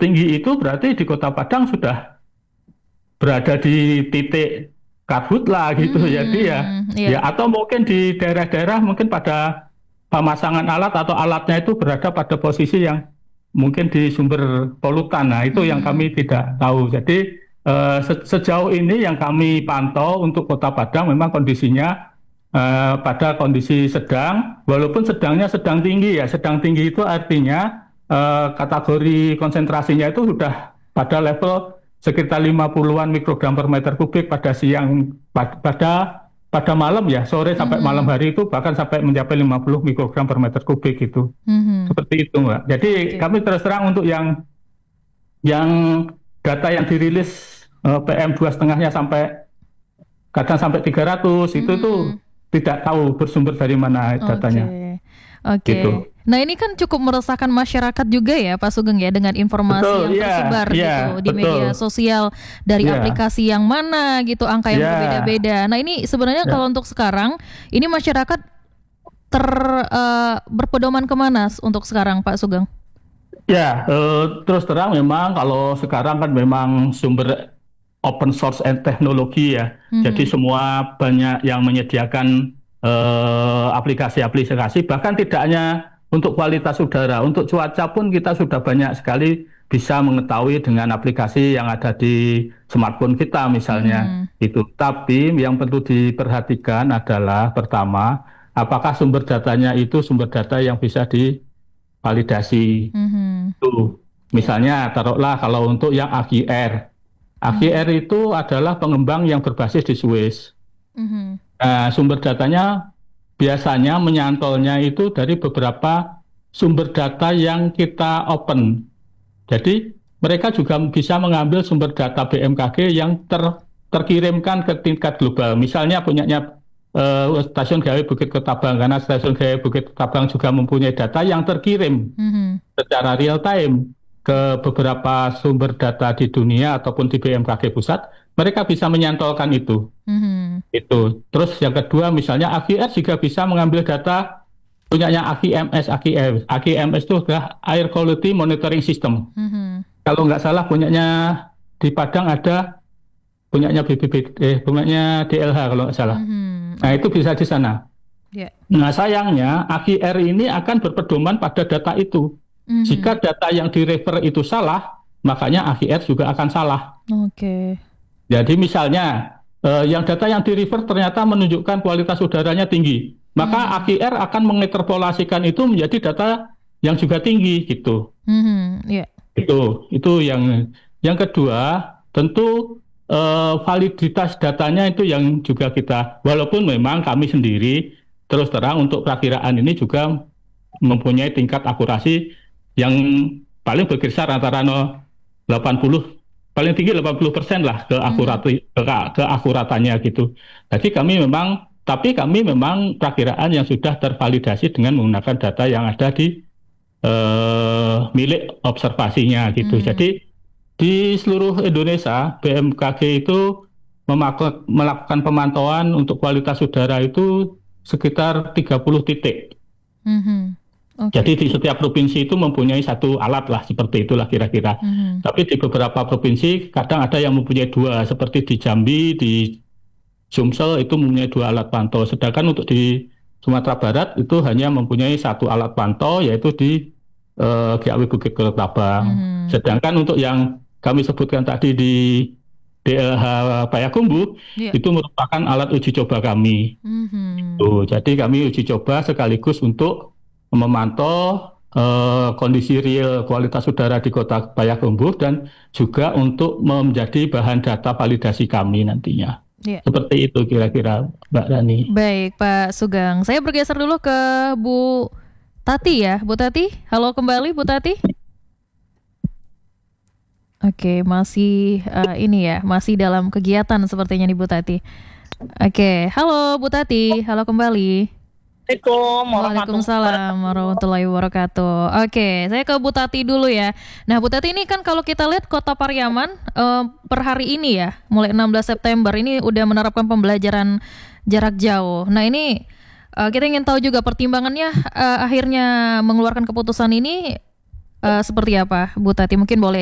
tertinggi itu berarti di Kota Padang sudah berada di titik karhutlah gitu. Jadi ya Iya. atau mungkin di daerah-daerah mungkin pada pemasangan alat atau alatnya itu berada pada posisi yang mungkin di sumber polutan. Nah, itu yang Mhm. kami tidak tahu. Jadi sejauh ini yang kami pantau untuk Kota Padang memang kondisinya pada kondisi sedang, walaupun sedangnya sedang tinggi ya. Sedang tinggi itu artinya kategori konsentrasinya itu sudah pada level sekitar 50-an mikrogram per meter kubik pada siang, pada malam ya, sore sampai malam Mhm. hari itu bahkan sampai mencapai 50 mikrogram per meter kubik itu. Mhm. Seperti itu, Mbak. Jadi Oke. kami terus terang untuk yang data yang dirilis PM2,5-nya sampai kadang sampai 300 itu tuh Mhm. tidak tahu bersumber dari mana datanya. Oke. Oke. Gitu. Nah, ini kan cukup meresahkan masyarakat juga ya, Pak Sugeng ya, dengan informasi Betul, yang iya, tersebar iya, gitu di betul. media sosial dari Iya, aplikasi yang mana gitu, angka yang iya, berbeda-beda. Nah, ini sebenarnya kalau ya. untuk sekarang, ini masyarakat ter berpedoman kemana untuk sekarang, Pak Sugeng? Ya, terus terang memang kalau sekarang kan memang sumber open source and teknologi ya. Jadi Mhm. semua banyak yang menyediakan aplikasi-aplikasi, bahkan tidak hanya untuk kualitas udara, untuk cuaca pun kita sudah banyak sekali bisa mengetahui dengan aplikasi yang ada di smartphone kita misalnya. Mhm. Itu. Tapi yang perlu diperhatikan adalah pertama, apakah sumber datanya itu sumber data yang bisa divalidasi. Mhm. Tuh, Ya. misalnya taruhlah kalau untuk yang AGR. Mhm. AGR itu adalah pengembang yang berbasis di Swiss. Mhm. Nah, sumber datanya biasanya menyantolnya itu dari beberapa sumber data yang kita open. Jadi mereka juga bisa mengambil sumber data BMKG yang terkirimkan ke tingkat global. Misalnya punyanya Stasiun Gawai Bukit Ketabang, karena Stasiun Gawai Bukit Ketabang juga mempunyai data yang terkirim Mhm. secara real time ke beberapa sumber data di dunia ataupun di BMKG pusat, mereka bisa menyantolkan itu. Mhm. Itu. Terus yang kedua, misalnya AGR juga bisa mengambil data punyanya AGMS. AGMS itu adalah Air Quality Monitoring System. Mhm. Kalau nggak salah punyanya di Padang ada punyanya punyanya DLH kalau nggak salah. Mhm. Nah itu Oke. bisa di sana. Ya. Nah, sayangnya AGR ini akan berpedoman pada data itu. Mhm. Jika data yang direfer itu salah, makanya AGR juga akan salah. Oke. Jadi misalnya, yang data yang direfer ternyata menunjukkan kualitas udaranya tinggi, maka Mhm. AGR akan menginterpolasikan itu menjadi data yang juga tinggi gitu. Mhm. Ya. Itu yang kedua, tentu validitas datanya itu yang juga kita, walaupun memang kami sendiri terus terang untuk perakiraan ini juga mempunyai tingkat akurasi yang paling berkisar antara 80 paling tinggi 80% lah Mhm. keakuratannya gitu. Jadi kami memang perakiraan yang sudah tervalidasi dengan menggunakan data yang ada di milik observasinya gitu. Mhm. Jadi di seluruh Indonesia BMKG itu melakukan pemantauan untuk kualitas udara itu sekitar 30 titik. Mhm. Jadi Oke. di setiap provinsi itu mempunyai satu alat lah, seperti itulah kira-kira. Mhm. Tapi di beberapa provinsi kadang ada yang mempunyai dua, seperti di Jambi, di Sumsel itu mempunyai dua alat pantau. Sedangkan untuk di Sumatera Barat itu hanya mempunyai satu alat pantau, yaitu di GAW Bukit Ketabang. Mhm. Sedangkan untuk yang kami sebutkan tadi di DLH Payakumbuh, Ya. itu merupakan alat uji coba kami. Mhm. Tuh, jadi kami uji coba sekaligus untuk memantau kondisi real kualitas udara di Kota Payakumbuh dan juga untuk menjadi bahan data validasi kami nantinya. Ya. Seperti itu kira-kira Mbak Rani. Baik, Pak Sugeng. Saya bergeser dulu ke Bu Tati ya. Bu Tati, halo kembali Bu Tati. Oke, masih ini ya, masih dalam kegiatan sepertinya nih Bu Tati. Oke, halo Bu Tati, halo kembali. Assalamualaikum warahmatullahi Waalaikumsalam wabarakatuh. warahmatullahi wabarakatuh. Oke, saya ke Bu Tati dulu ya. Nah, Bu Tati ini kan kalau kita lihat Kota Pariaman per hari ini ya, mulai 16 September ini udah menerapkan pembelajaran jarak jauh. Nah, ini kita ingin tahu juga pertimbangannya akhirnya mengeluarkan keputusan ini seperti apa, Bu Tati? Mungkin boleh